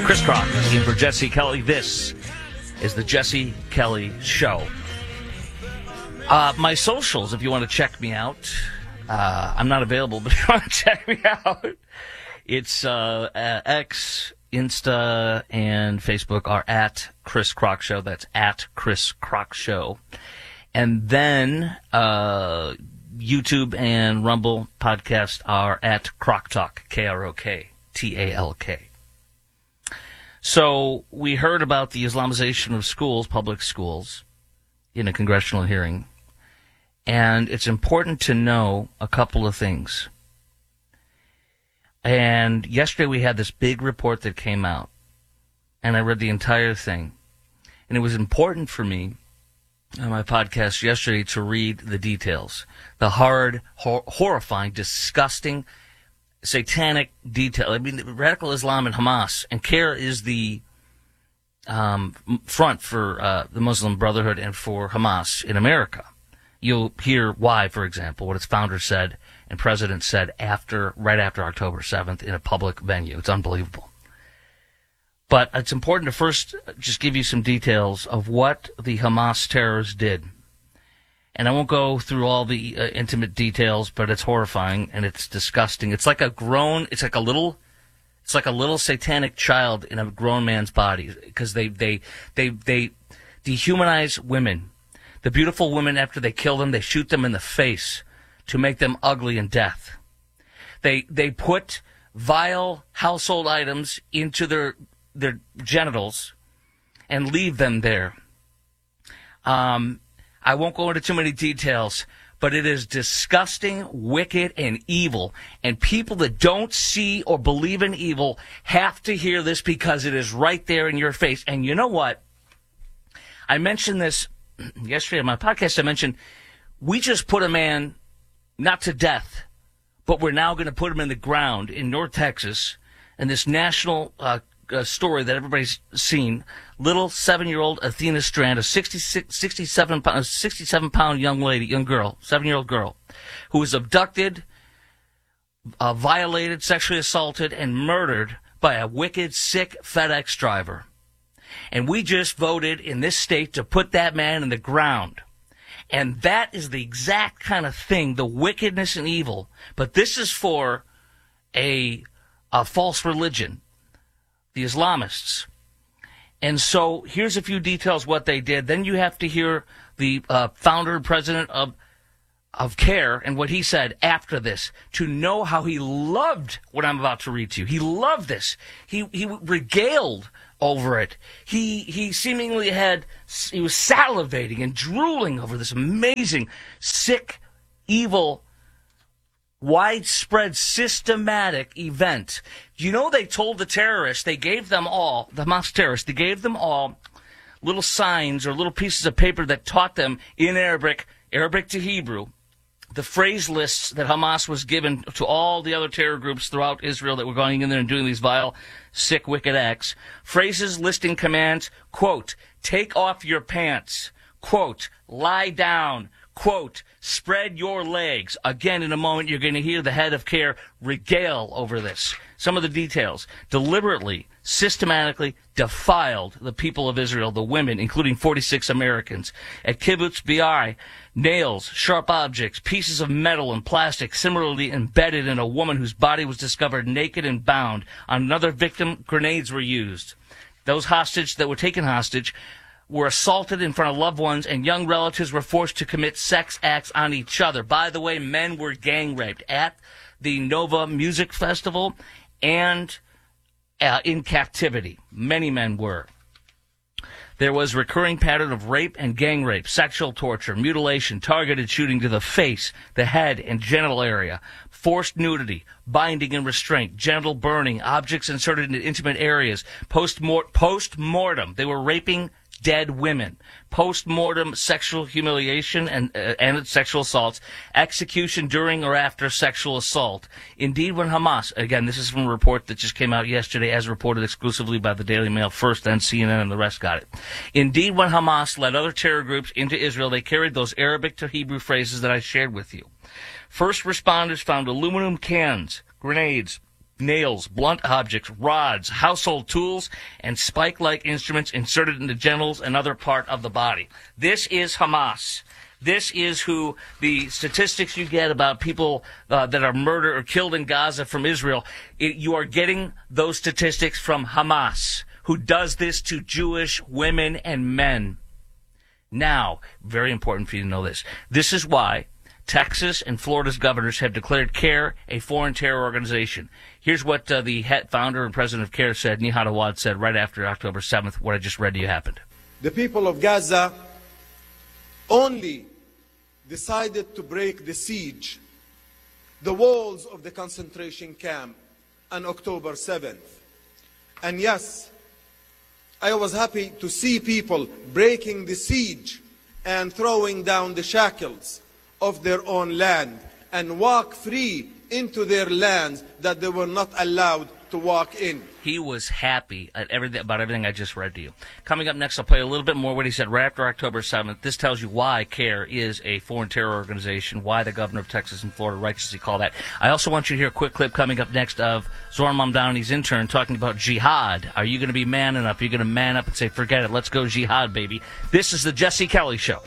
Chris Crock in for Jesse Kelly. This is the Jesse Kelly Show. My socials, if you want to check me out. I'm not available, but if you want to check me out, it's X, Insta, and Facebook are at Chris Crock Show. That's at Chris Crock Show. And then YouTube and Rumble podcast are at Crock Talk, Kroktalk. So we heard about the Islamization of schools, public schools, in a congressional hearing. And it's important to know a couple of things. And yesterday we had this big report that came out. And I read the entire thing. And it was important for me on my podcast yesterday to read the details. The hard, horrifying, disgusting, satanic detail. I mean, radical Islam and Hamas, and CAIR is the front for the Muslim Brotherhood and for Hamas in America. You'll hear why, for example, what its founder said and president said right after October 7th in a public venue. It's unbelievable. But it's important to first just give you some details of what the Hamas terrorists did. And I won't go through all the intimate details, but it's horrifying and it's disgusting. It's like a little satanic child in a grown man's body, because they dehumanize women. The beautiful women, after they kill them, they shoot them in the face to make them ugly in death. They put vile household items into their genitals and leave them there. I won't go into too many details, but it is disgusting, wicked, and evil. And people that don't see or believe in evil have to hear this, because it is right there in your face. And you know what? I mentioned this yesterday on my podcast. I mentioned we just put a man not to death, but we're now going to put him in the ground in North Texas. And this national story that everybody's seen, little 7-year-old Athena Strand, a 67-pound young girl, 7-year-old girl, who was abducted, violated, sexually assaulted, and murdered by a wicked, sick FedEx driver. And we just voted in this state to put that man in the ground. And that is the exact kind of thing, the wickedness and evil. But this is for a false religion, the Islamists. And so here's a few details what they did. Then you have to hear the founder and president of CAIR and what he said after this, to know how he loved what I'm about to read to you. He loved this. He regaled over it. He seemingly he was salivating and drooling over this amazing, sick, evil, widespread, systematic event. You know, they told the terrorists, the Hamas terrorists, they gave them all little signs or little pieces of paper that taught them in Arabic to Hebrew, the phrase lists that Hamas was given to all the other terror groups throughout Israel that were going in there and doing these vile, sick, wicked acts. Phrases listing commands, quote, take off your pants, quote, lie down, quote, spread your legs. Again, in a moment, you're going to hear the head of CAIR regale over this. Some of the details. Deliberately, systematically defiled the people of Israel, the women, including 46 Americans. At Kibbutz Bi, nails, sharp objects, pieces of metal and plastic similarly embedded in a woman whose body was discovered naked and bound. On another victim, grenades were used. Those hostage that were taken hostage were assaulted in front of loved ones, and young relatives were forced to commit sex acts on each other. By the way, men were gang raped at the Nova Music Festival and in captivity. Many men were. There was a recurring pattern of rape and gang rape, sexual torture, mutilation, targeted shooting to the face, the head, and genital area, forced nudity, binding and restraint, genital burning, objects inserted into intimate areas, post-mortem. They were raping dead women, post-mortem sexual humiliation and sexual assaults, execution during or after sexual assault. Indeed, when Hamas, again, this is from a report that just came out yesterday, as reported exclusively by the Daily Mail first, then CNN, and the rest got it. Indeed, when Hamas led other terror groups into Israel, they carried those Arabic to Hebrew phrases that I shared with you. First responders found aluminum cans, grenades, nails, blunt objects, rods, household tools, and spike-like instruments inserted in the genitals and other part of the body. This is Hamas. This is who the statistics you get about people that are murdered or killed in Gaza from Israel. You are getting those statistics from Hamas, who does this to Jewish women and men. Now, very important for you to know this. This is why Texas and Florida's governors have declared CARE a foreign terror organization. Here's what the founder and president of CARE said, Nihad Awad said right after October 7th, what I just read to you happened. The people of Gaza only decided to break the siege, the walls of the concentration camp on October 7th. And yes, I was happy to see people breaking the siege and throwing down the shackles of their own land and walk free into their lands that they were not allowed to walk in. He was happy at about everything I just read to you. Coming up next, I'll play a little bit more what he said right after October 7th. This tells you why CARE is a foreign terror organization, why the governor of Texas and Florida righteously call that. I also want you to hear a quick clip coming up next of Zoran Mamdani's intern talking about jihad. Are you going to be man enough? Are you going to man up and say, forget it, let's go jihad, baby? This is the Jesse Kelly Show.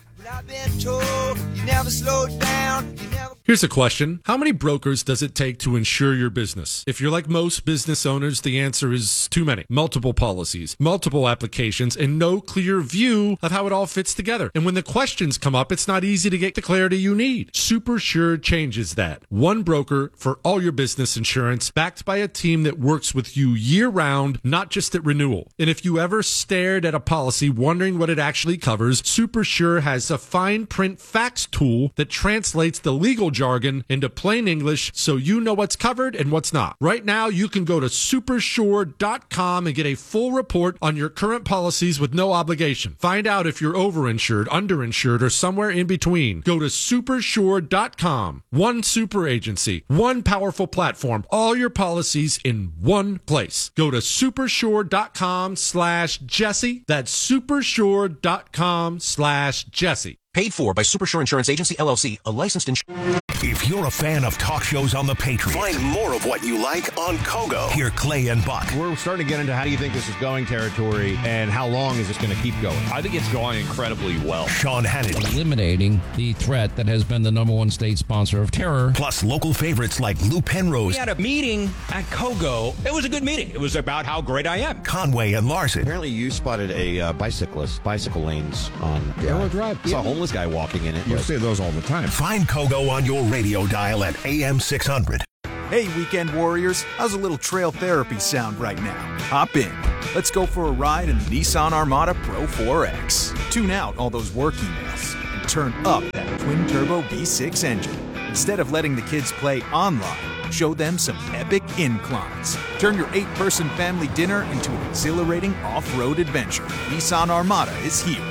Here's a question. How many brokers does it take to insure your business? If you're like most business owners, the answer is too many. Multiple policies, multiple applications, and no clear view of how it all fits together. And when the questions come up, it's not easy to get the clarity you need. SuperSure changes that. One broker for all your business insurance, backed by a team that works with you year-round, not just at renewal. And if you ever stared at a policy wondering what it actually covers, SuperSure has a fine print facts tool that translates the legal jargon into plain English so you know what's covered and what's not. Right now, you can go to supersure.com and get a full report on your current policies with no obligation. Find out if you're overinsured, underinsured, or somewhere in between. Go to supersure.com. One super agency, one powerful platform, all your policies in one place. Go to supersure.com/Jesse. That's supersure.com/Jesse. Paid for by Supersure Insurance Agency, LLC, a licensed insurance. If you're a fan of talk shows on the Patriot, find more of what you like on Kogo. Hear Clay and Buck. We're starting to get into how do you think this is going territory and how long is this going to keep going? I think it's going incredibly well. Sean Hannity. Eliminating the threat that has been the number one state sponsor of terror. Plus local favorites like Lou Penrose. We had a meeting at Kogo. It was a good meeting. It was about how great I am. Conway and Larson. Apparently you spotted a bicycle lanes on Arrow Drive. Saw a homeless guy walking in it. You see those all the time. Find Kogo on your radio dial at AM 600. Hey, weekend warriors. How's a little trail therapy sound right now? Hop in. Let's go for a ride in the Nissan Armada Pro 4X. Tune out all those work emails and turn up that twin-turbo V6 engine. Instead of letting the kids play online, show them some epic inclines. Turn your 8-person family dinner into an exhilarating off-road adventure. Nissan Armada is here.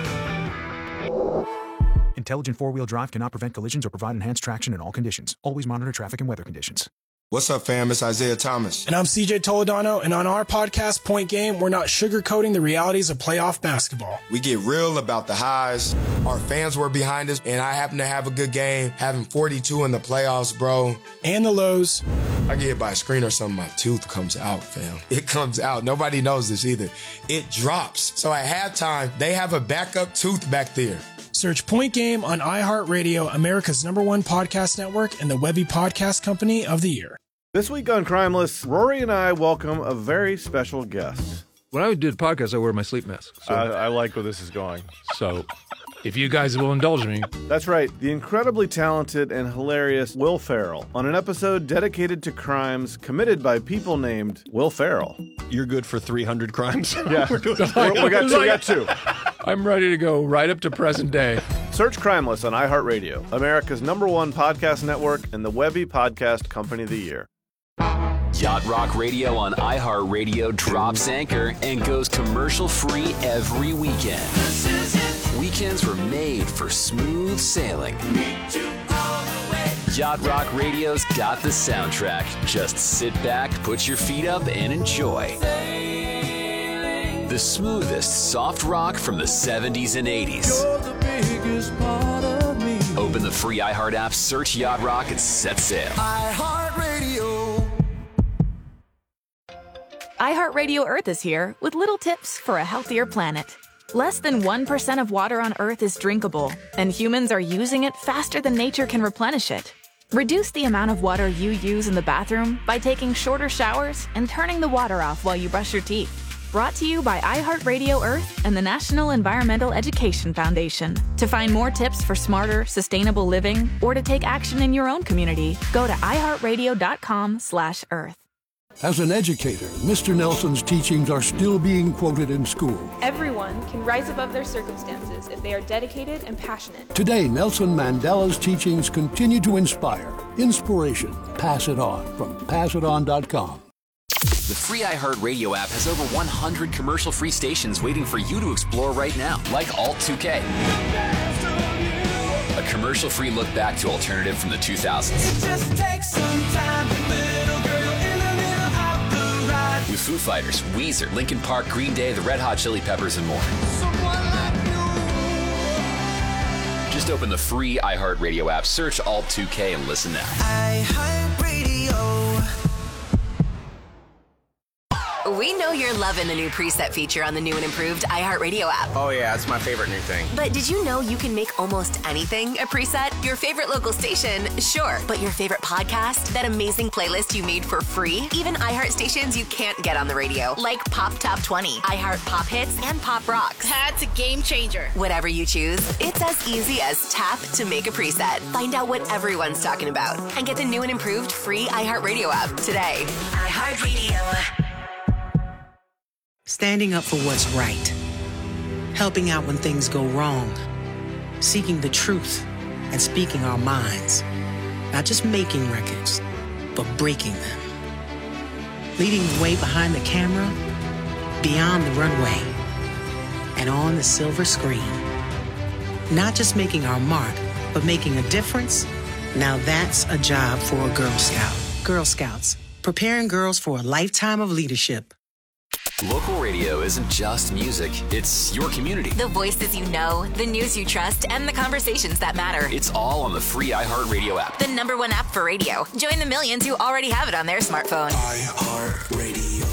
Intelligent four-wheel drive cannot prevent collisions or provide enhanced traction in all conditions. Always monitor traffic and weather conditions. What's up, fam? It's Isaiah Thomas. And I'm CJ Toledano, and on our podcast, Point Game, we're not sugarcoating the realities of playoff basketball. We get real about the highs. Our fans were behind us, and I happen to have a good game, having 42 in the playoffs, bro. And the lows. I get hit by a screen or something, my tooth comes out, fam. It comes out. Nobody knows this either. It drops. So at halftime, they have a backup tooth back there. Search Point Game on iHeartRadio, America's #1 podcast network, and the Webby Podcast Company of the Year. This week on Crimeless, Rory and I welcome a very special guest. When I do the podcast, I wear my sleep mask. So. I like where this is going. So, if you guys will indulge me. That's right. The incredibly talented and hilarious Will Ferrell on an episode dedicated to crimes committed by people named Will Ferrell. You're good for 300 crimes? Yeah. we got two. I'm ready to go right up to present day. Search Crimeless on iHeartRadio, America's #1 podcast network, and the Webby Podcast Company of the Year. Yacht Rock Radio on iHeartRadio drops anchor and goes commercial-free every weekend. Weekends were made for smooth sailing. Yacht Rock Radio's got the soundtrack. Just sit back, put your feet up, and enjoy. The smoothest soft rock from the 70s and 80s. Open the free iHeart app, search Yacht Rock, and set sail. iHeartRadio. iHeartRadio Earth is here with little tips for a healthier planet. Less than 1% of water on Earth is drinkable, and humans are using it faster than nature can replenish it. Reduce the amount of water you use in the bathroom by taking shorter showers and turning the water off while you brush your teeth. Brought to you by iHeartRadio Earth and the National Environmental Education Foundation. To find more tips for smarter, sustainable living or to take action in your own community, go to iHeartRadio.com/Earth. As an educator, Mr. Nelson's teachings are still being quoted in school. Everyone can rise above their circumstances if they are dedicated and passionate. Today, Nelson Mandela's teachings continue to inspire. Inspiration. Pass it on from PassItOn.com. The free iHeartRadio app has over 100 commercial-free stations waiting for you to explore right now, like Alt 2K. A commercial-free look back to alternative from the 2000s. It just takes some time, little girl in the middle of the ride. With Foo Fighters, Weezer, Linkin Park, Green Day, the Red Hot Chili Peppers, and more. Just open the free iHeartRadio app, search Alt 2K, and listen now. iHeartRadio. We know you're loving the new preset feature on the new and improved iHeartRadio app. Oh yeah, it's my favorite new thing. But did you know you can make almost anything a preset? Your favorite local station, sure. But your favorite podcast? That amazing playlist you made for free? Even iHeart stations you can't get on the radio, like Pop Top 20, iHeart Pop Hits, and Pop Rocks. That's a game changer. Whatever you choose, it's as easy as tap to make a preset. Find out what everyone's talking about and get the new and improved free iHeartRadio app today. iHeartRadio. Standing up for what's right. Helping out when things go wrong. Seeking the truth and speaking our minds. Not just making records, but breaking them. Leading the way behind the camera, beyond the runway, and on the silver screen. Not just making our mark, but making a difference. Now that's a job for a Girl Scout. Girl Scouts, preparing girls for a lifetime of leadership. Local radio isn't just music, it's your community. The voices you know, the news you trust, and the conversations that matter. It's all on the free iHeartRadio app. The #1 app for radio. Join the millions who already have it on their smartphone. iHeartRadio.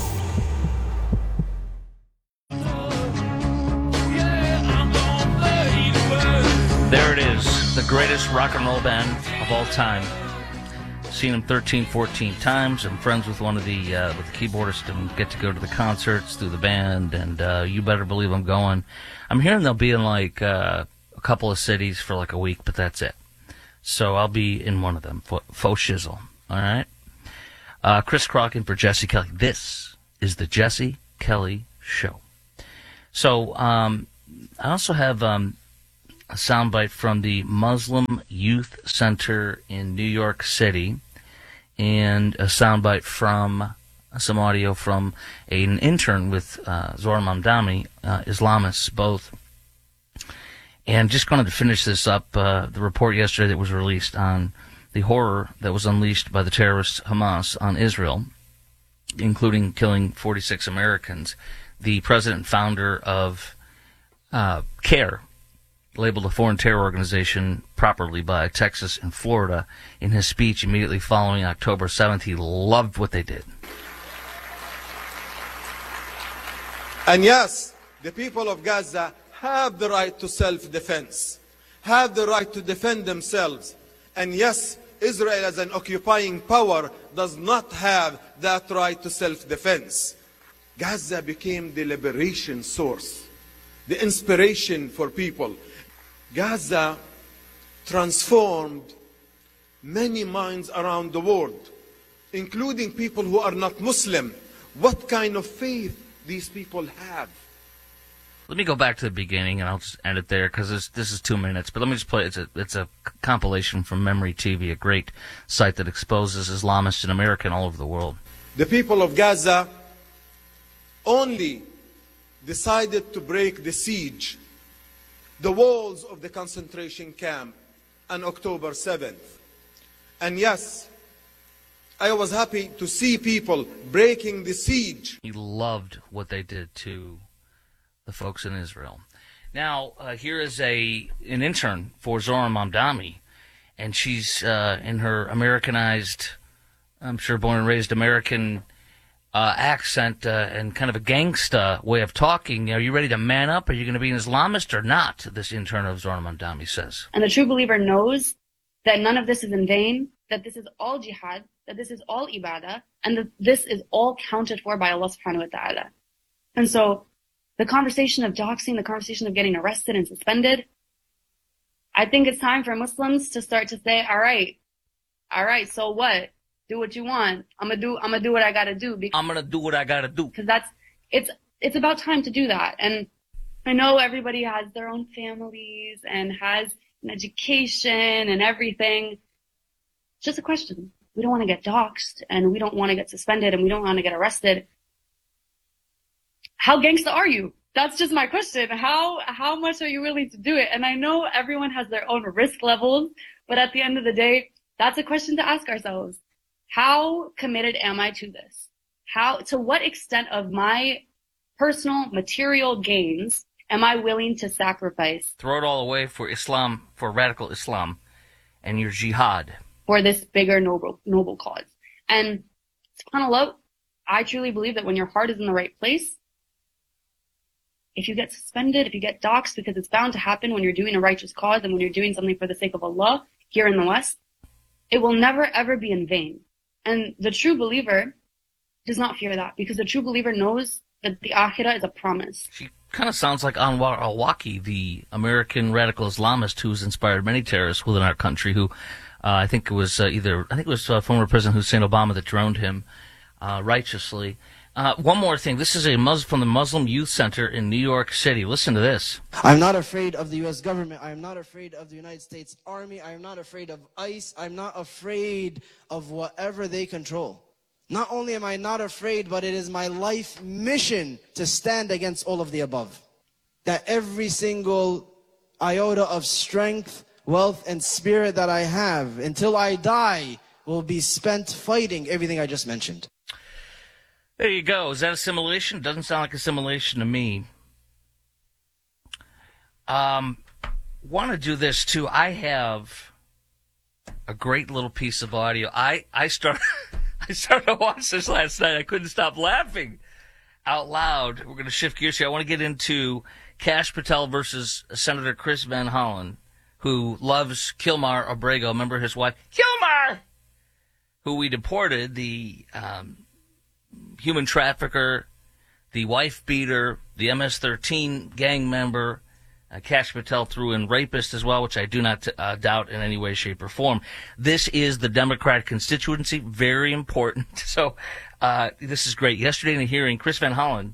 There it is, the greatest rock and roll band of all time. Seen them 13, 14 times. I'm friends with one of the keyboardists and get to go to the concerts through the band, and you better believe I'm going. I'm hearing they'll be in like a couple of cities for like a week, but that's it. So I'll be in one of them. Faux shizzle. All right? Chris Crockett for Jesse Kelly. This is the Jesse Kelly Show. So I also have a soundbite from the Muslim Youth Center in New York City, and a soundbite from some audio from an intern with Zohran Mamdani, Islamists both. And just going to finish this up, the report yesterday that was released on the horror that was unleashed by the terrorists Hamas on Israel, including killing 46 Americans. The president and founder of CARE, labeled a foreign terror organization properly by Texas and Florida, in his speech immediately following October 7th. He loved what they did. And yes, the people of Gaza have the right to self-defense, have the right to defend themselves. And yes, Israel as an occupying power does not have that right to self-defense. Gaza became the liberation source, the inspiration for people. Gaza transformed many minds around the world, including people who are not Muslim. What kind of faith these people have? Let me go back to the beginning, and I'll just end it there, because this is 2 minutes. But let me just play it. It's a compilation from Memory TV, a great site that exposes Islamists in America and all over the world. The people of Gaza only decided to break the siege, the walls of the concentration camp, on October 7th. And yes, I was happy to see people breaking the siege. He loved what they did to the folks in Israel. Now, here is an intern for Zohran Mamdani, and she's in her Americanized, I'm sure born and raised American accent and kind of a gangsta way of talking. Are you ready to man up? Are you going to be an Islamist or not? This intern of Zohran Mamdani says. And the true believer knows that none of this is in vain, that this is all jihad, that this is all ibadah, and that this is all counted for by Allah subhanahu wa ta'ala. And so the conversation of doxing, the conversation of getting arrested and suspended, I think it's time for Muslims to start to say, all right, so what? Do what you want. I'm gonna do what I gotta do. I'm gonna do what I gotta do. Because it's about time to do that. And I know everybody has their own families and has an education and everything. It's just a question. We don't want to get doxxed and we don't want to get suspended and we don't want to get arrested. How gangsta are you? That's just my question. How much are you willing to do it? And I know everyone has their own risk levels, but at the end of the day, that's a question to ask ourselves. How committed am I to this? To what extent of my personal material gains am I willing to sacrifice? Throw it all away for Islam, for radical Islam, and your jihad. For this bigger noble cause. And subhanAllah, I truly believe that when your heart is in the right place, if you get suspended, if you get doxxed, because it's bound to happen when you're doing a righteous cause and when you're doing something for the sake of Allah here in the West, it will never ever be in vain. And the true believer does not fear that, because the true believer knows that the akhirah is a promise. She kind of sounds like Anwar al-Awlaki, the American radical Islamist who's inspired many terrorists within our country, who I think it was former President Hussein Obama that droned him righteously. One more thing. This is from the Muslim Youth Center in New York City. Listen to this. I'm not afraid of the U.S. government. I am not afraid of the United States Army. I am not afraid of ICE. I'm not afraid of whatever they control. Not only am I not afraid, but it is my life mission to stand against all of the above. That every single iota of strength, wealth, and spirit that I have until I die will be spent fighting everything I just mentioned. There you go. Is that assimilation? Doesn't sound like assimilation to me. Want to do this too. I have a great little piece of audio. I started to watch this last night. I couldn't stop laughing out loud. We're going to shift gears here. I want to get into Kash Patel versus Senator Chris Van Hollen, who loves Kilmar Abrego. Remember his wife, Kilmar, who we deported, the human trafficker, the wife beater, the MS-13 gang member. Kash Patel threw in rapist as well, which I do not doubt in any way, shape, or form. This is the Democratic constituency, very important. So this is great. Yesterday in a hearing, Chris Van Hollen,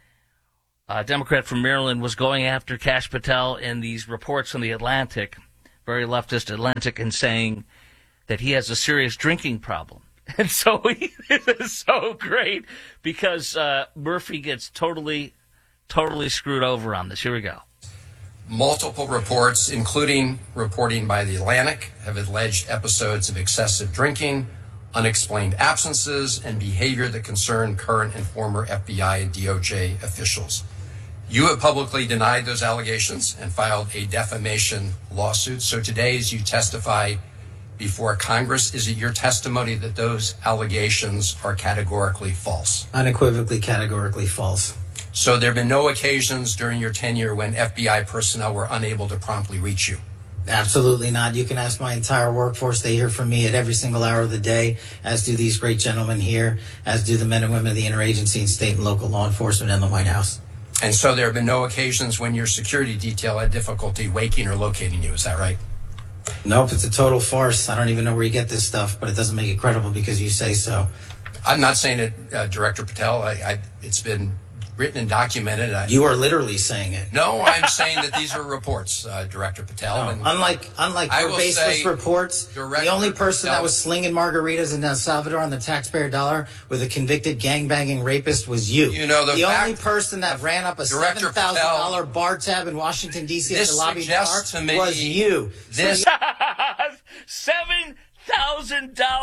a Democrat from Maryland, was going after Kash Patel in these reports from the Atlantic, very leftist Atlantic, and saying that he has a serious drinking problem. And so this is so great because Murphy gets totally screwed over on this. Here we go. Multiple reports, including reporting by the Atlantic, have alleged episodes of excessive drinking, unexplained absences, and behavior that concern current and former FBI and DOJ officials. You have publicly denied those allegations and filed a defamation lawsuit. So today, as you testify before Congress, is it your testimony that those allegations are categorically false? Unequivocally, categorically false. So there have been no occasions during your tenure when FBI personnel were unable to promptly reach you? Absolutely not. You can ask my entire workforce. They hear from me at every single hour of the day, as do these great gentlemen here, as do the men and women of the interagency and state and local law enforcement in the White House. And so there have been no occasions when your security detail had difficulty waking or locating you. Is that right? Nope, it's a total farce. I don't even know where you get this stuff, but it doesn't make it credible because you say so. I'm not saying it, Director Patel. It's been written and documented. You are literally saying it. No, I'm saying that these are reports, Director Patel. No, and unlike your baseless reports, the only person that was slinging margaritas in El Salvador on the taxpayer dollar with a convicted gangbanging rapist was you. You know, the only person that ran up a $7,000 bar tab in Washington, D.C. at the lobby bar was you. This $7,000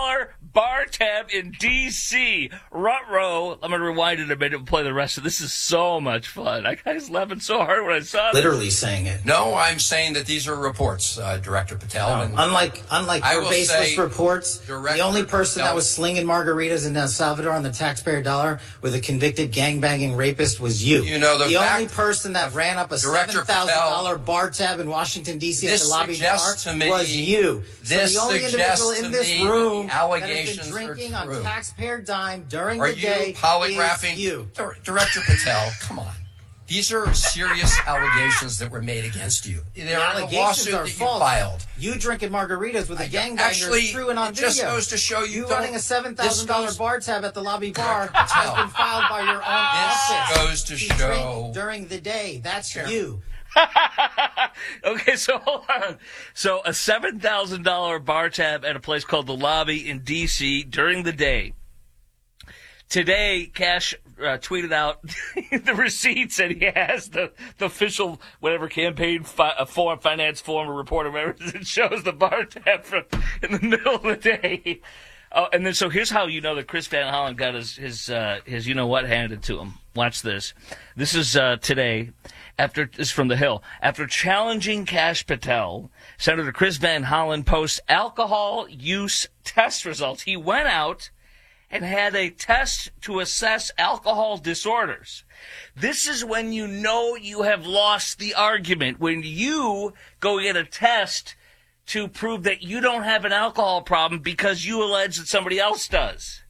bar tab in D.C. Ruh-roh. I'm going to rewind it a minute and play the rest of this. Is so much fun. I was laughing so hard when I saw this. Literally saying it. No, I'm saying that these are reports, Director Patel. And Unlike I your will baseless say, reports, Director the only person Patel, that was slinging margaritas in El Salvador on the taxpayer dollar with a convicted gangbanging rapist was you. You know, the only person that ran up a $7,000 bar tab in Washington, D.C. at the lobby bar was you. This so the only suggests individual in to this me room the that allegations has been drinking are on true. taxpayer dime during Are the you day polygraphing? is you. Director Patel, come on. These are serious allegations that were made against you. They're in a allegations lawsuit are that false. you filed. You drinking margaritas with a gangbanger actually, is true and on it video. just goes to show you running a $7,000 bar tab at the lobby bar has been filed by your own office. This goes to You show drink during the day. That's you. Okay, so hold on. So a $7,000 bar tab at a place called The Lobby in D.C. during the day. Today, Cash tweeted out the receipts, and he has the official whatever campaign finance form or report or whatever it shows the bar tab from in the middle of the day. Oh, and then so here's how you know that Chris Van Hollen got his you know what handed to him. Watch this. This is today. This is from The Hill. After challenging Kash Patel, Senator Chris Van Hollen posts alcohol use test results. He went out and had a test to assess alcohol disorders. This is when you know you have lost the argument. When you go get a test to prove that you don't have an alcohol problem because you allege that somebody else does.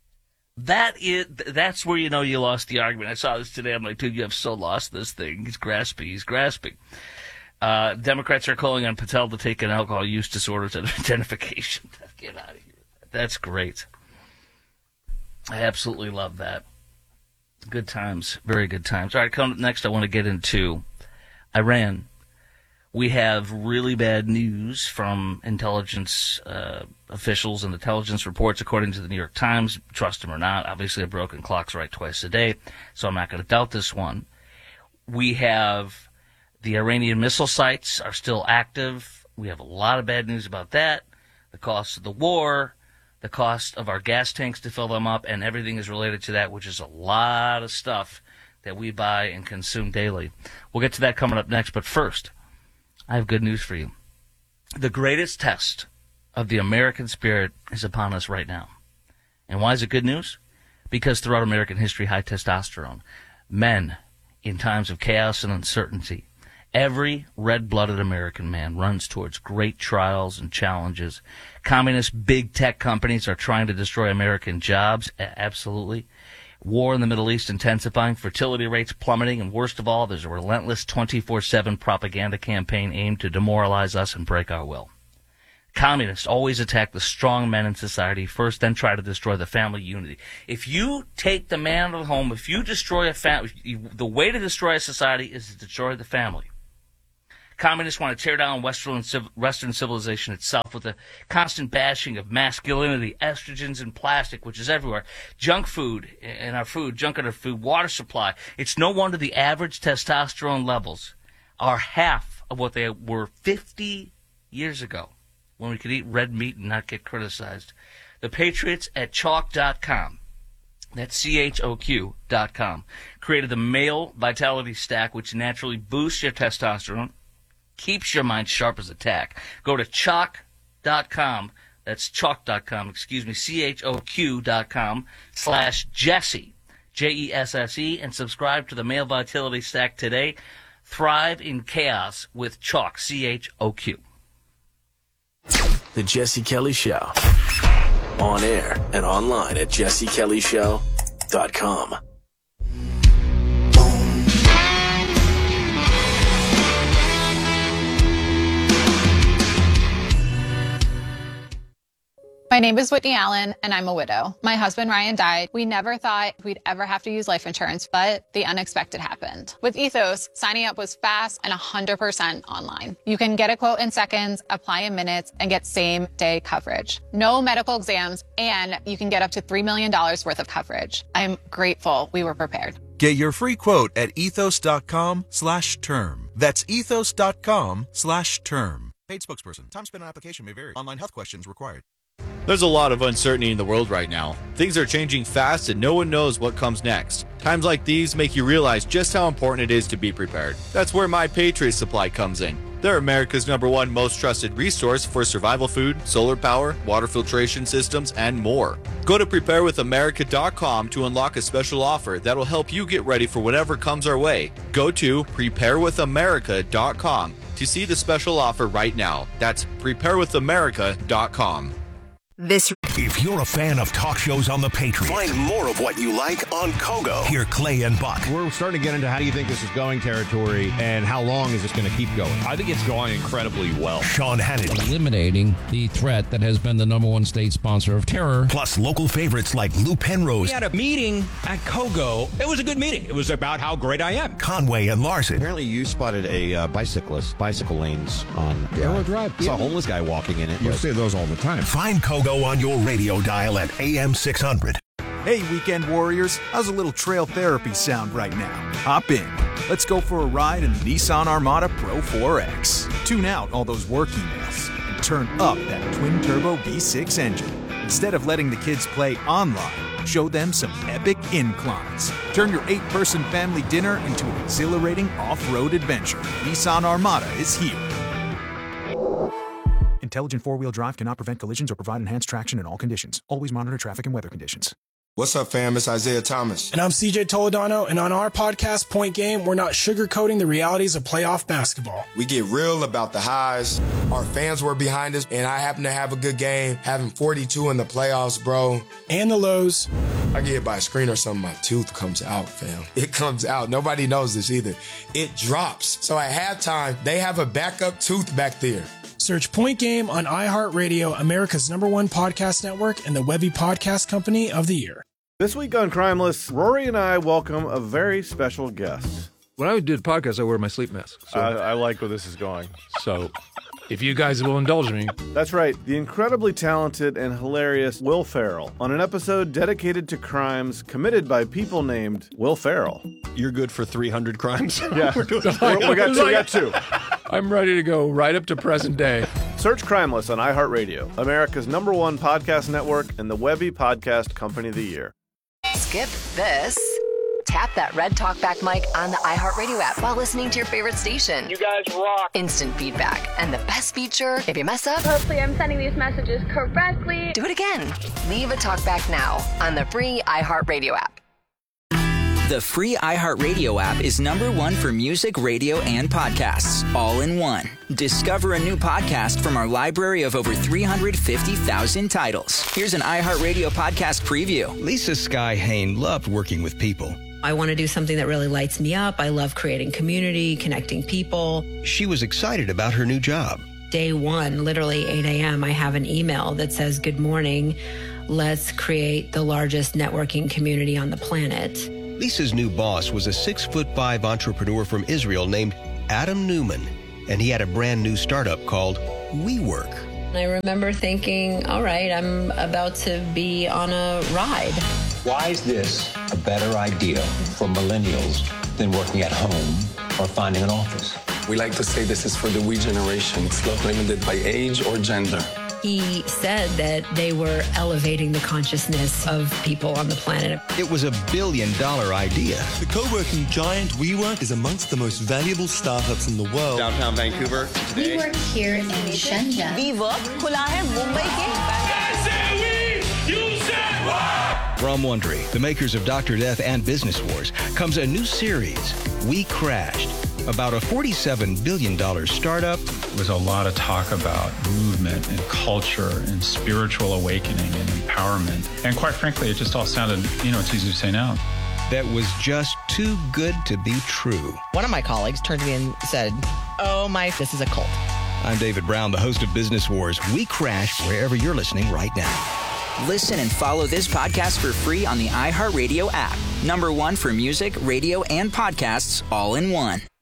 That's where you know you lost the argument. I saw this today. I'm like, dude, you have so lost this thing. He's grasping. Democrats are calling on Patel to take an alcohol use disorders identification. Get out of here. That's great. I absolutely love that. Good times. Very good times. All right, coming up next, I want to get into Iran. We have really bad news from intelligence officials and intelligence reports, according to the New York Times. Trust them or not. Obviously, a broken clock's right twice a day, so I'm not going to doubt this one. We have the Iranian missile sites are still active. We have a lot of bad news about that. The cost of the war, the cost of our gas tanks to fill them up, and everything is related to that, which is a lot of stuff that we buy and consume daily. We'll get to that coming up next, but first, I have good news for you. The greatest test of the American spirit is upon us right now. And why is it good news? Because throughout American history, high testosterone, men in times of chaos and uncertainty, every red-blooded American man runs towards great trials and challenges. Communist big tech companies are trying to destroy American jobs. Absolutely. War in the Middle East intensifying, fertility rates plummeting, and worst of all, there's a relentless 24/7 propaganda campaign aimed to demoralize us and break our will. Communists always attack the strong men in society first, then try to destroy the family unity. If you take the man out of the home, if you destroy a family, the way to destroy a society is to destroy the family. Communists want to tear down Western civilization itself with a constant bashing of masculinity, estrogens, and plastic, which is everywhere. Junk food in our food, junk in our food, water supply. It's no wonder the average testosterone levels are half of what they were 50 years ago, when we could eat red meat and not get criticized. The Patriots at Chalk.com, that's CHOQ.com, created the Male Vitality Stack, which naturally boosts your testosterone, keeps your mind sharp as a tack. Go to Chalk.com, that's Chalk.com, CHOQ.com/Jesse, Jesse, and subscribe to the Male Vitality Stack today. Thrive in chaos with Chalk, CHOQ. The Jesse Kelly Show. On air and online at jessekellyshow.com. My name is Whitney Allen, and I'm a widow. My husband, Ryan, died. We never thought we'd ever have to use life insurance, but the unexpected happened. With Ethos, signing up was fast and 100% online. You can get a quote in seconds, apply in minutes, and get same-day coverage. No medical exams, and you can get up to $3 million worth of coverage. I'm grateful we were prepared. Get your free quote at ethos.com/term. That's ethos.com/term. Paid spokesperson. Time spent on application may vary. Online health questions required. There's a lot of uncertainty in the world right now. Things are changing fast and no one knows what comes next. Times like these make you realize just how important it is to be prepared. That's where My Patriot Supply comes in. They're America's #1 most trusted resource for survival food, solar power, water filtration systems, and more. Go to preparewithamerica.com to unlock a special offer that will help you get ready for whatever comes our way. Go to preparewithamerica.com to see the special offer right now. That's preparewithamerica.com. If you're a fan of talk shows on The Patriot, find more of what you like on Kogo. Hear Clay and Buck. We're starting to get into how do you think this is going territory and how long is this going to keep going? I think it's going incredibly well. Sean Hannity. Eliminating the threat that has been the #1 state sponsor of terror. Plus local favorites like Lou Penrose. We had a meeting at Kogo. It was a good meeting. It was about how great I am. Conway and Larson. Apparently you spotted a bicycle lanes on Arrow Drive. Saw a homeless guy walking in it. You see those all the time. Find Kogo on your radio dial at AM 600. Hey, weekend warriors. How's a little trail therapy sound right now? Hop in. Let's go for a ride in the Nissan Armada Pro 4X. Tune out all those work emails and turn up that twin-turbo V6 engine. Instead of letting the kids play online, show them some epic inclines. Turn your 8-person family dinner into an exhilarating off-road adventure. Nissan Armada is here. Intelligent four-wheel drive cannot prevent collisions or provide enhanced traction in all conditions. Always monitor traffic and weather conditions. What's up, fam? It's Isaiah Thomas. And I'm CJ Toledano, and on our podcast, Point Game, we're not sugarcoating the realities of playoff basketball. We get real about the highs. Our fans were behind us, and I happen to have a good game, having 42 in the playoffs, bro. And the lows. I get hit by a screen or something, my tooth comes out, fam. It comes out. Nobody knows this either. It drops. So at halftime, they have a backup tooth back there. Search Point Game on iHeartRadio, America's #1 podcast network, and the Webby Podcast Company of the Year. This week on Crimeless, Rory and I welcome a very special guest. When I did podcasts, I wear my sleep mask. So. I like where this is going. So, if you guys will indulge me. That's right. The incredibly talented and hilarious Will Ferrell on an episode dedicated to crimes committed by people named Will Ferrell. You're good for 300 crimes? Yeah. we got two. I'm ready to go right up to present day. Search Crimeless on iHeartRadio, America's #1 podcast network, and the Webby Podcast Company of the Year. Skip this. Tap that red talkback mic on the iHeartRadio app while listening to your favorite station. You guys rock. Instant feedback. And the best feature, if you mess up, hopefully I'm sending these messages correctly. Do it again. Leave a talkback now on the free iHeartRadio app. The free iHeartRadio app is #1 for music, radio, and podcasts, all in one. Discover a new podcast from our library of over 350,000 titles. Here's an iHeartRadio podcast preview. Lisa Sky Hain loved working with people. I want to do something that really lights me up. I love creating community, connecting people. She was excited about her new job. Day one, literally 8 a.m., I have an email that says, "Good morning. Let's create the largest networking community on the planet." Lisa's new boss was a 6'5" entrepreneur from Israel named Adam Newman, and he had a brand new startup called WeWork. I remember thinking, all right, I'm about to be on a ride. Why is this a better idea for millennials than working at home or finding an office? We like to say this is for the we generation. It's not limited by age or gender. He said that they were elevating the consciousness of people on the planet. It was a $1 billion idea. The co-working giant WeWork is amongst the most valuable startups in the world. Downtown Vancouver. We work here in Shenzhen. WeWork खुला है मुंबई के। From Wondery, the makers of Dr. Death and Business Wars, comes a new series, We Crashed, about a $47 billion startup. There was a lot of talk about movement and culture and spiritual awakening and empowerment. And quite frankly, it just all sounded, it's easy to say now. That was just too good to be true. One of my colleagues turned to me and said, this is a cult. I'm David Brown, the host of Business Wars. We Crash wherever you're listening right now. Listen and follow this podcast for free on the iHeartRadio app. #1 for music, radio, and podcasts, all in one.